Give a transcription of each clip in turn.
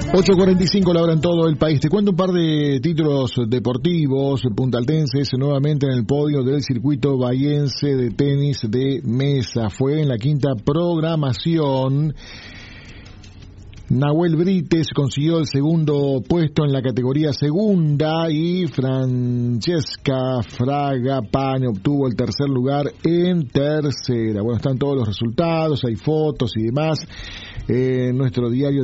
8:45 la hora en todo el país. Te cuento un par de títulos deportivos puntaltenses nuevamente en el podio del circuito bahiense de tenis de mesa. Fue en la quinta programación. Nahuel Brites consiguió el segundo puesto en la categoría segunda y Francesca Fragapane obtuvo el tercer lugar en tercera. Bueno, están todos los resultados, hay fotos y demás en nuestro diario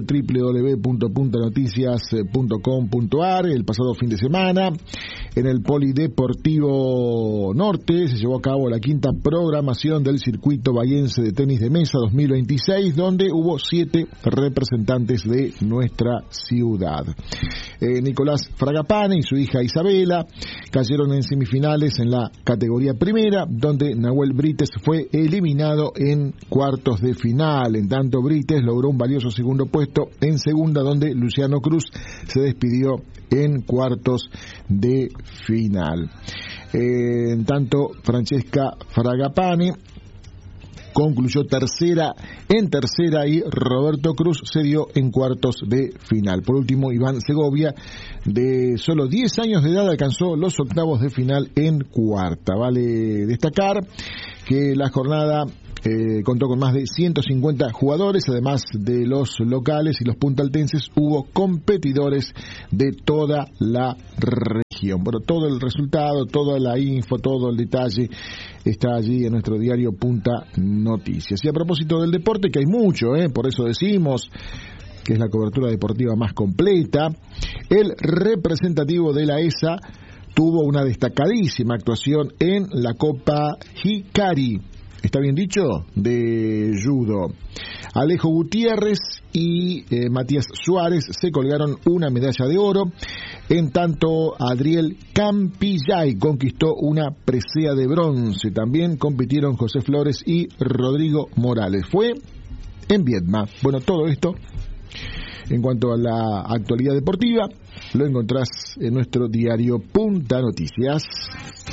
www.puntanoticias.com.ar. El pasado fin de semana en el Polideportivo Norte se llevó a cabo la quinta programación del circuito bahiense de tenis de mesa 2026, donde hubo 7 representantes de nuestra ciudad. Nicolás Fragapane y su hija Isabela cayeron en semifinales en la categoría primera, donde Nahuel Brites fue eliminado en cuartos de final. En tanto, Brites logró un valioso segundo puesto en segunda, donde Luciano Cruz se despidió en cuartos de final. En tanto, Francesca Fragapane concluyó tercera y Roberto Cruz se dio en cuartos de final. Por último, Iván Segovia, de solo 10 años de edad, alcanzó los octavos de final en cuarta. Vale destacar que la jornada contó con más de 150 jugadores, además de los locales y los puntaltenses, hubo competidores de toda la región. Bueno, todo el resultado, toda la info, todo el detalle está allí en nuestro diario Punta Noticias. Y a propósito del deporte, que hay mucho, por eso decimos que es la cobertura deportiva más completa, el representativo de la ESA tuvo una destacadísima actuación en la Copa Hikari. ¿Está bien dicho? De judo. Alejo Gutiérrez y Matías Suárez se colgaron una medalla de oro. En tanto, Adriel Campillay conquistó una presea de bronce. También compitieron José Flores y Rodrigo Morales. Fue en Viedma. Bueno, todo esto en cuanto a la actualidad deportiva lo encontrás en nuestro diario Punta Noticias.